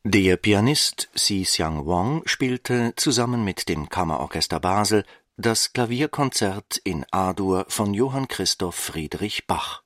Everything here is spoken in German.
Der Pianist Si-Xiang Wang spielte zusammen mit dem Kammerorchester Basel das Klavierkonzert in A-Dur von Johann Christoph Friedrich Bach.